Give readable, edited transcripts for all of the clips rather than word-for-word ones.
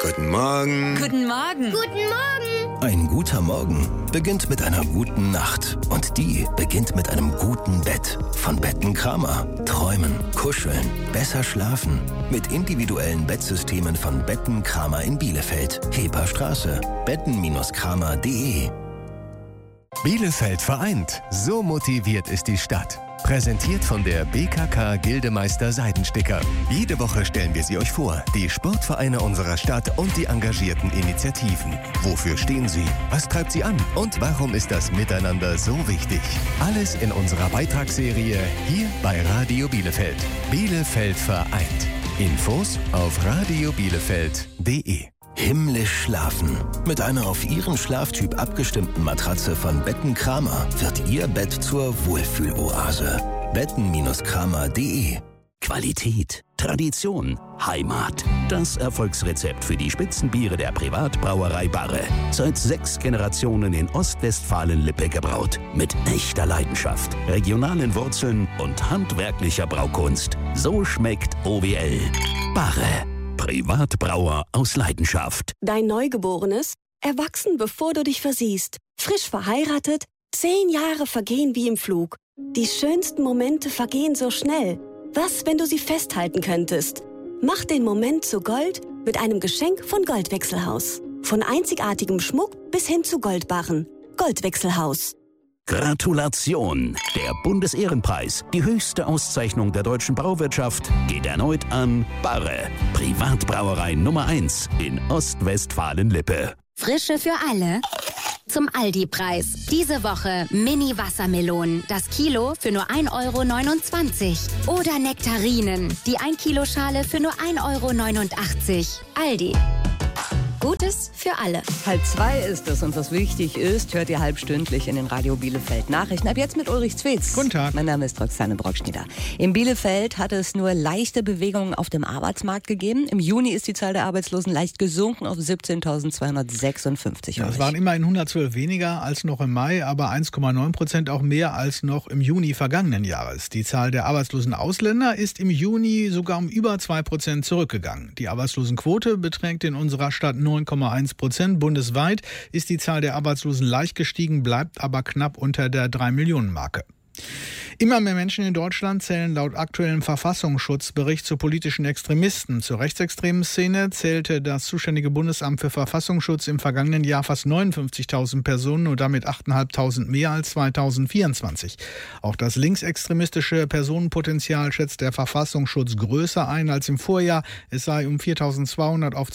Guten Morgen. Guten Morgen. Guten Morgen. Ein guter Morgen beginnt mit einer guten Nacht. Und die beginnt mit einem guten Bett. Von Betten Kramer. Träumen, kuscheln, besser schlafen. Mit individuellen Bettsystemen von Betten Kramer in Bielefeld. Heperstraße. betten-kramer.de. Bielefeld vereint. So motiviert ist die Stadt. Präsentiert von der BKK Gildemeister Seidensticker. Jede Woche stellen wir sie euch vor. Die Sportvereine unserer Stadt und die engagierten Initiativen. Wofür stehen sie? Was treibt sie an? Und warum ist das Miteinander so wichtig? Alles in unserer Beitragsserie hier bei Radio Bielefeld. Bielefeld vereint. Infos auf radiobielefeld.de. Himmlisch schlafen. Mit einer auf Ihren Schlaftyp abgestimmten Matratze von Betten Kramer wird Ihr Bett zur Wohlfühloase. betten-kramer.de. Qualität, Tradition, Heimat. Das Erfolgsrezept für die Spitzenbiere der Privatbrauerei Barre. Seit 6 Generationen in Ostwestfalen-Lippe gebraut. Mit echter Leidenschaft, regionalen Wurzeln und handwerklicher Braukunst. So schmeckt OWL. Barre. Privatbrauer aus Leidenschaft. Dein Neugeborenes? Erwachsen, bevor du dich versiehst. Frisch verheiratet? 10 Jahre vergehen wie im Flug. Die schönsten Momente vergehen so schnell. Was, wenn du sie festhalten könntest? Mach den Moment zu Gold mit einem Geschenk von Goldwechselhaus. Von einzigartigem Schmuck bis hin zu Goldbarren. Goldwechselhaus. Gratulation! Der Bundesehrenpreis, die höchste Auszeichnung der deutschen Brauwirtschaft, geht erneut an Barre, Privatbrauerei Nummer 1 in Ostwestfalen-Lippe. Frische für alle. Zum Aldi-Preis. Diese Woche Mini-Wassermelonen. Das Kilo für nur 1,29 €. Oder Nektarinen. Die 1-Kilo-Schale für nur 1,89 €. Aldi. Gutes für alle. 1:30 ist es und was wichtig ist, hört ihr halbstündlich in den Radio Bielefeld Nachrichten. Ab jetzt mit Ulrich Zwetz. Guten Tag. Mein Name ist Roxane Brockschneider. In Bielefeld hat es nur leichte Bewegungen auf dem Arbeitsmarkt gegeben. Im Juni ist die Zahl der Arbeitslosen leicht gesunken auf 17.256. Ja, es waren immerhin 112 weniger als noch im Mai, aber 1,9% auch mehr als noch im Juni vergangenen Jahres. Die Zahl der arbeitslosen Ausländer ist im Juni sogar um über 2% zurückgegangen. Die Arbeitslosenquote beträgt in unserer Stadt 9,1%. Bundesweit ist die Zahl der Arbeitslosen leicht gestiegen, bleibt aber knapp unter der 3-Millionen-Marke. Immer mehr Menschen in Deutschland zählen laut aktuellem Verfassungsschutzbericht zu politischen Extremisten. Zur rechtsextremen Szene zählte das zuständige Bundesamt für Verfassungsschutz im vergangenen Jahr fast 59.000 Personen und damit 8.500 mehr als 2024. Auch das linksextremistische Personenpotenzial schätzt der Verfassungsschutz größer ein als im Vorjahr. Es sei um 4.200 auf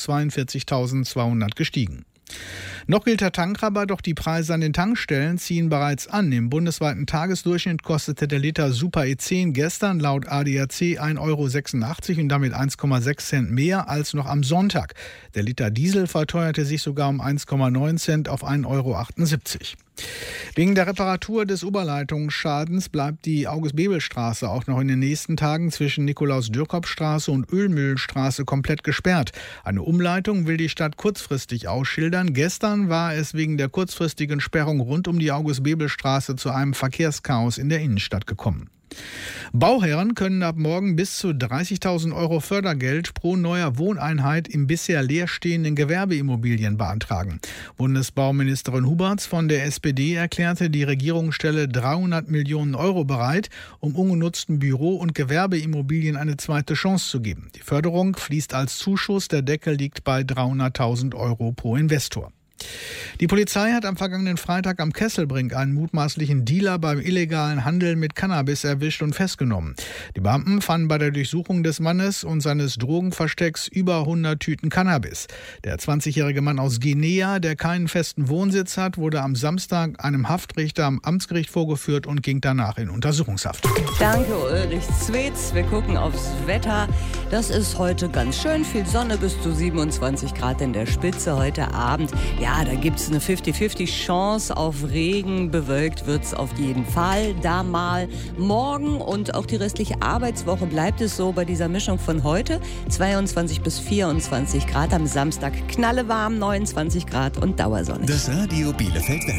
42.200 gestiegen. Noch gilt der Tankrabatt, doch die Preise an den Tankstellen ziehen bereits an. Im bundesweiten Tagesdurchschnitt kostete der Liter Super E10 gestern laut ADAC 1,86 € und damit 1,6 Cent mehr als noch am Sonntag. Der Liter Diesel verteuerte sich sogar um 1,9 Cent auf 1,78 €. Wegen der Reparatur des Oberleitungsschadens bleibt die August-Bebel-Straße auch noch in den nächsten Tagen zwischen Nikolaus-Dürkop-Straße und Ölmühlstraße komplett gesperrt. Eine Umleitung will die Stadt kurzfristig ausschildern. Gestern war es wegen der kurzfristigen Sperrung rund um die August-Bebel-Straße zu einem Verkehrschaos in der Innenstadt gekommen. Bauherren können ab morgen bis zu 30.000 € Fördergeld pro neuer Wohneinheit im bisher leerstehenden Gewerbeimmobilien beantragen. Bundesbauministerin Huberts von der SPD erklärte, die Regierung stelle 300 Millionen € bereit, um ungenutzten Büro- und Gewerbeimmobilien eine zweite Chance zu geben. Die Förderung fließt als Zuschuss, der Deckel liegt bei 300.000 € pro Investor. Die Polizei hat am vergangenen Freitag am Kesselbrink einen mutmaßlichen Dealer beim illegalen Handel mit Cannabis erwischt und festgenommen. Die Beamten fanden bei der Durchsuchung des Mannes und seines Drogenverstecks über 100 Tüten Cannabis. Der 20-jährige Mann aus Guinea, der keinen festen Wohnsitz hat, wurde am Samstag einem Haftrichter am Amtsgericht vorgeführt und ging danach in Untersuchungshaft. Danke, Ulrich Zwetz. Wir gucken aufs Wetter. Das ist heute ganz schön. Viel Sonne, bis zu 27 Grad in der Spitze heute Abend. Ja, da gibt es eine 50-50 Chance auf Regen. Bewölkt wird es auf jeden Fall. Da mal morgen und auch die restliche Arbeitswoche bleibt es so bei dieser Mischung von heute. 22 bis 24 Grad. Am Samstag knallewarm, 29 Grad und Dauersonne. Das Radio Bielefeld Wetter.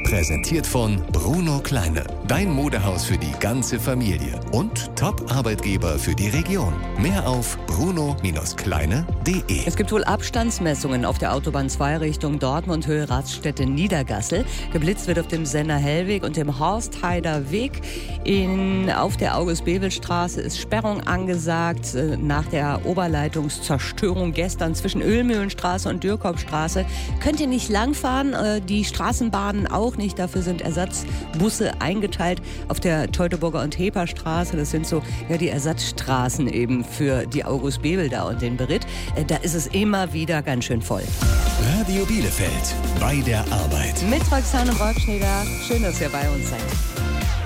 Präsentiert von Bruno Kleine. Dein Modehaus für die ganze Familie. Und Top-Arbeitgeber für die Region. Mehr auf bruno-kleine.de. Es gibt wohl Abstandsmessungen auf der Autobahn 2 Richtung Dortmund, Höhe Raststätte Niedergassel. Geblitzt wird auf dem Senner-Hellweg und dem Horstheider Weg. Auf der August-Bebel-Straße ist Sperrung angesagt. Nach der Oberleitungszerstörung gestern zwischen Ölmühlenstraße und Dürkopfstraße könnt ihr nicht langfahren. Die Straßenbahnen auch nicht. Dafür sind Ersatzbusse eingeteilt auf der Teutoburger und Heperstraße. Das sind so die Ersatzstraßen eben für die August-Bebel da und den Beritt. Da ist es immer wieder ganz schön voll. Radio Bielefeld. Bei der Arbeit. Mit Roxane Borgschneider. Schön, dass ihr bei uns seid.